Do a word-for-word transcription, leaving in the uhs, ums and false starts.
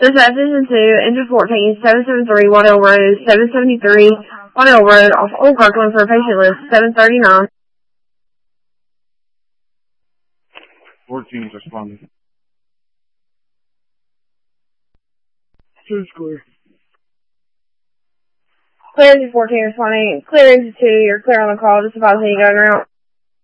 Dispatch Station two, engine fourteen, seven seventy-three, Waddell Road, seven seventy-three, Waddell Road, off Old Kirkland for a patient list, seven thirty-nine. fourteen is responding. Two's clear. Clear engine fourteen responding. Clear engine two, you're clear on the call, just about to you going around.